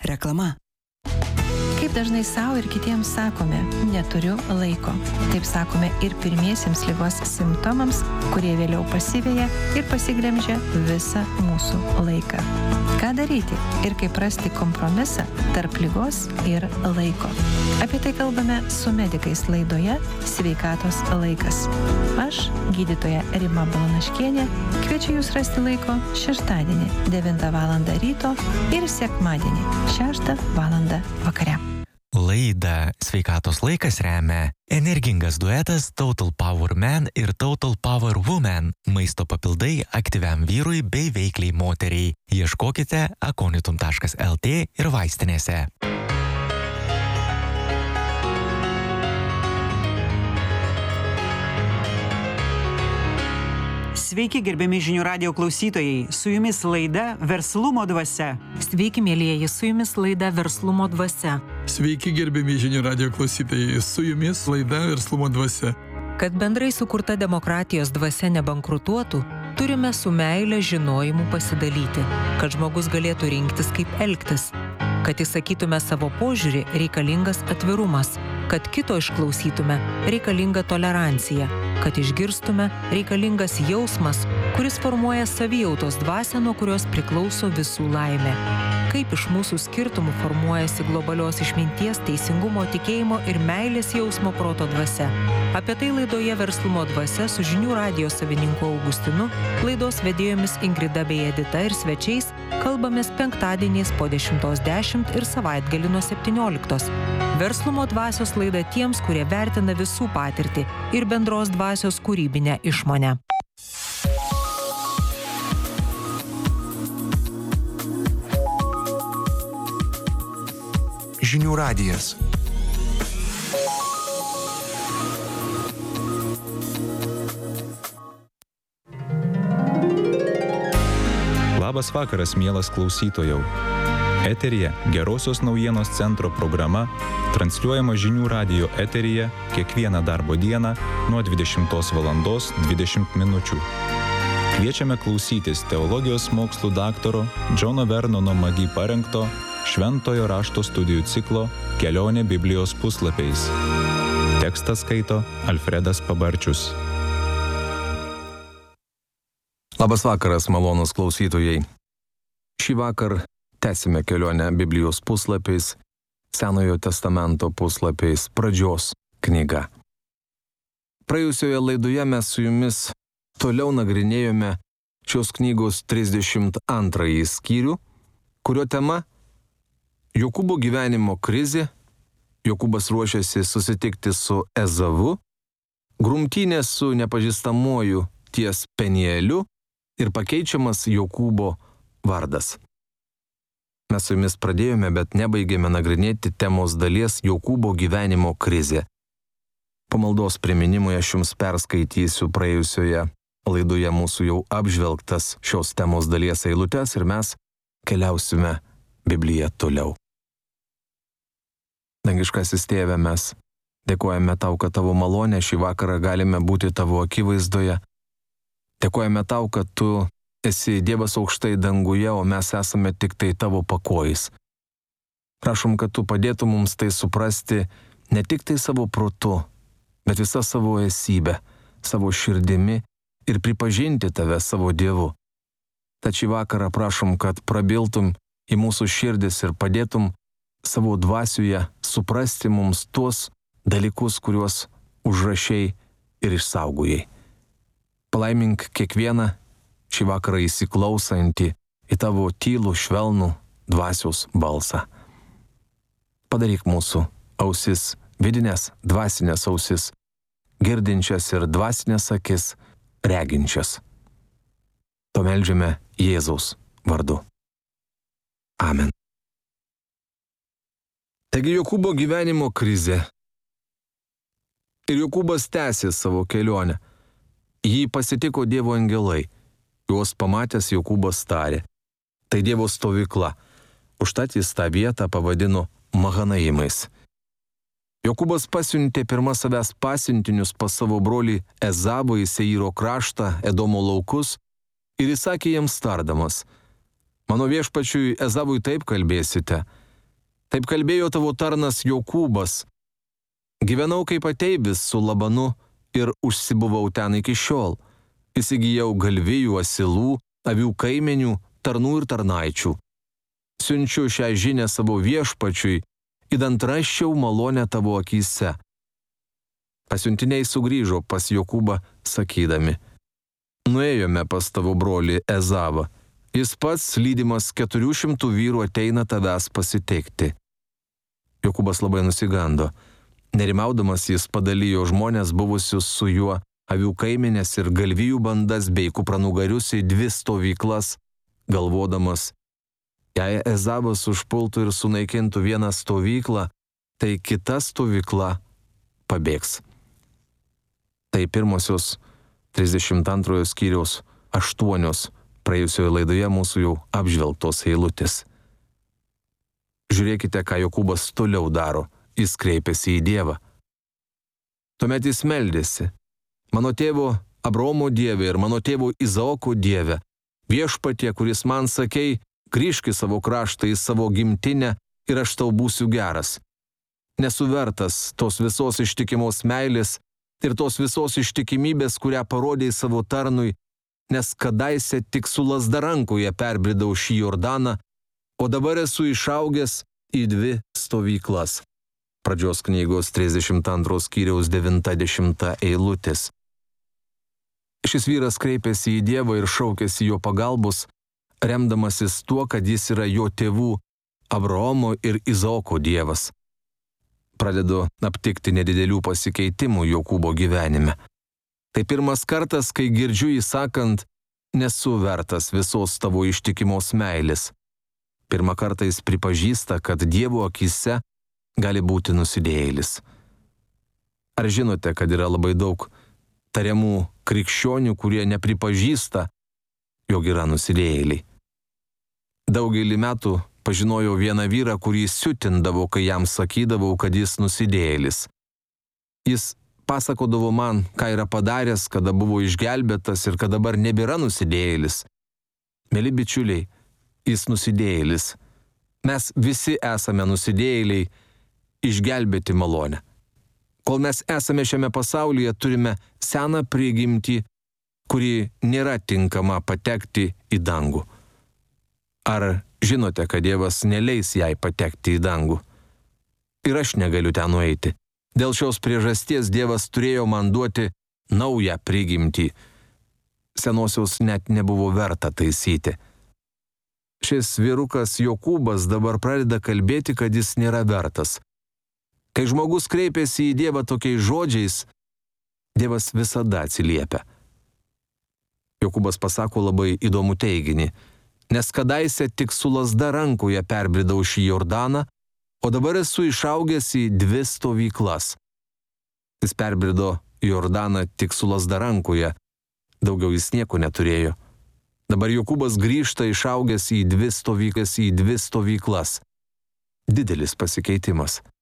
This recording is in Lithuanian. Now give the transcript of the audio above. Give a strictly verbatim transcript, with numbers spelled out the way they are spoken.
Reklama. Kaip dažnai savo ir kitiems sakome, neturiu laiko. Taip sakome ir pirmiesiems ligos simptomams, kurie vėliau pasiveja ir pasiglemžia visą mūsų laiką. Ką daryti ir kaip rasti kompromisą tarp ligos ir laiko? Apie tai kalbame su medikais laidoje Sveikatos laikas. Aš, gydytoja Rima Balanaškienė, kviečiu jūs rasti laiko šeštadienį devintą valandą ryto ir sekmadienį šeštą valandą vakare. Laidą Sveikatos laikas remia energingas duetas Total Power Man ir Total Power Woman – maisto papildai aktyviam vyrui bei veikliai moteriai. Ieškokite akonitum taškas el tė ir vaistinėse. Sveiki, gerbiami žinių radijo klausytojai, su jumis laida Verslumo dvasia. Sveiki, mielieji, su jumis laida Verslumo dvasia. Sveiki, gerbiami žinių radijo klausytojai, su jumis laida Verslumo dvasia. Kad bendrai sukurta demokratijos dvasia nebankrutuotų, turime su meile žinojimu pasidalyti, kad žmogus galėtų rinktis kaip elgtis. Kad įsakytume savo požiūrį, reikalingas atvirumas. Kad kito išklausytume, reikalinga tolerancija. Kad išgirstume, reikalingas jausmas, kuris formuoja savijautos dvasią, nuo kurios priklauso visų laimė. Kaip iš mūsų skirtumų formuojasi globalios išminties, teisingumo, tikėjimo ir meilės jausmo proto dvasia. Apie tai laidoje Verslumo dvasia su žinių radijo savininku Augustinu, laidos vedėjomis Ingrida bei Edita ir svečiais kalbamės penktadieniais po dešimtos dešimt ir savaitgalį nuo septynioliktos. Verslumo dvasios laida tiems, kurie vertina visų patirtį ir bendros dvasios kūrybinę išmonę. Žinių radijas. Labas vakaras, mielas klausytojau. Eteryje Gerosios naujienos centro programa, transliuojama žinių radijo eteryje kiekvieną darbo dieną nuo dvidešimtos valandos dvidešimt minučių. Kviečiame klausytis teologijos mokslų daktaro Džono Vernono Magi parengto Šventojo rašto studijų ciklo Kelionė Biblijos puslapiais. Tekstą skaito Alfredas Pabarčius. Labas vakaras, malonūs klausytojai. Šį vakar tęsime kelionę Biblijos puslapiais, Senojo testamento puslapiais, pradžios knyga. Praėjusioje laidoje mes su jumis toliau nagrinėjome šios knygos trisdešimt antrąjį skyrių, kurio tema Jokūbo gyvenimo krizė. Jokūbas ruošiasi susitikti su Ezavu, grumtynės su nepažįstamuoju ties Penieliu ir pakeičiamas Jokūbo vardas. Mes su jumis pradėjome, bet nebaigėme nagrinėti temos dalies Jokūbo gyvenimo krizė. Pamaldos priminimui aš jums perskaitysiu praėjusioje laidoje mūsų jau apžvelgtas šios temos dalies eilutes ir mes keliausime Bibliją toliau. Dangiškasis Tėve, mes dėkojame Tau, kad Tavo malonė šį vakarą galime būti Tavo akivaizdoje. Dėkojame Tau, kad Tu esi Dievas aukštai danguje, o mes esame tik tai Tavo pakojais. Prašom, kad Tu padėtum mums tai suprasti ne tik tai savo protu, bet visą savo esybę, savo širdimi ir pripažinti Tave savo Dievu. Tad šį vakarą prašom, kad prabiltum į mūsų širdis ir padėtum savo dvasioje suprasti mums tuos dalykus, kuriuos užrašei ir išsaugojai. Palaimink kiekvieną šį vakarą įsiklausantį į Tavo tylų, švelnų dvasios balsą. Padaryk mūsų ausis, vidinės dvasinės ausis, girdinčias ir dvasinės akis, reginčias. To meldžiame Jėzaus vardu. Amen. Taigi Jokūbo gyvenimo krizė. Ir Jokūbas tęsė savo kelionę. Jį pasitiko Dievo angelai. Juos pamatęs Jokūbas tarė: tai Dievo stovykla. Užtat jis tą vietą pavadino Mahanaimais. Jokūbas pasiuntė pirma savęs pasiuntinius pas savo brolį Ezavą į Seiro kraštą, Edomo laukus, ir įsakė jiems tardamas: mano viešpačiui Ezavui taip kalbėsite, Taip kalbėjo tavo tarnas Jokūbas. Gyvenau kaip ateivis su Labanu ir užsibuvau ten iki šiol. Įsigijau galvijų, asilų, avių kaimenių, tarnų ir tarnaičių. Siunčiu šią žinią savo viešpačiui, idant rasčiau malonę tavo akyse. Pasiuntiniai sugrįžo pas Jokūbą, sakydami: Nuėjome pas tavo brolį Ezavą. Jis pats, lydimas keturių šimtų vyrų, ateina tavęs pasitikti. Jokūbas labai nusigando. Nerimaudamas jis padalijo žmonės buvusius su juo, avių kaimenės ir galvijų bandas bei kupranugarius į dvi stovyklas, galvodamas: jei Ezavas užpultų ir sunaikintų vieną stovyklą, tai kita stovykla pabėgs. Tai pirmosios trisdešimt antrojo skyriaus aštuonios praėjusioje laidoje mūsų jau apžvelgtos eilutės. Žiūrėkite, ką Jokūbas toliau daro. Jis kreipėsi į Dievą. Tuomet jis meldėsi: Mano tėvo Abraomo Dieve ir mano tėvo Izaoko Dieve, viešpatie, kuris man sakei, grįžk į savo kraštą, į savo gimtinę ir aš tau būsiu geras. Nesu vertas tos visos ištikimos meilės ir tos visos ištikimybės, kurią parodėjai savo tarnui, nes kadaise tik su lazda rankoje perbridau šį Jordaną, o dabar esu išaugęs į dvi stovyklas. Pradžios knygos trisdešimt antros skyriaus devinta dešimta eilutės. Šis vyras kreipėsi į Dievą ir šaukėsi jo pagalbos, remdamasis tuo, kad jis yra jo tėvų Abraomo ir Izaoko Dievas. Pradedu aptikti nedidelių pasikeitimų Jokūbo gyvenime. Tai pirmas kartas, kai girdžiu jį sakant: nesu vertas visos tavo ištikimos meilės. Pirmą kartą jis pripažįsta, kad Dievo akyse gali būti nusidėjėlis. Ar žinote, kad yra labai daug tariamų krikščionių, kurie nepripažįsta, jog yra nusidėjėliai? Daugelį metų pažinojau vieną vyrą, kurį siutindavo, kai jam sakydavau, kad jis nusidėjėlis. Jis pasakodavo man, ką yra padaręs, kada buvo išgelbėtas ir kad dabar nebėra nusidėjėlis. Mėly bičiuliai, jis nusidėjėlis. Mes visi esame nusidėjėliai, išgelbėti malonę. Kol mes esame šiame pasaulyje, turime seną prigimtį, kuri nėra tinkama patekti į dangų. Ar žinote, kad Dievas neleis jai patekti į dangų? Ir aš negaliu ten nueiti. Dėl šios priežasties Dievas turėjo man duoti naują prigimtį. Senosios net nebuvo verta taisyti. Šis vyrukas Jokūbas dabar pradeda kalbėti, kad jis nėra vertas. Kai žmogus kreipiasi į Dievą tokiais žodžiais, Dievas visada atsiliepia. Jokūbas pasako labai įdomų teiginį: nes kadaise tik su lazda rankoje perbridau šį Jordaną, o dabar esu išaugęs į dvi stovyklas. Jis perbrido Jordaną tik su lazda rankoje, daugiau jis nieko neturėjo. Dabar Jokūbas grįžta išaugęs į dvi stovyklas, į dvi stovyklas. Didelis pasikeitimas.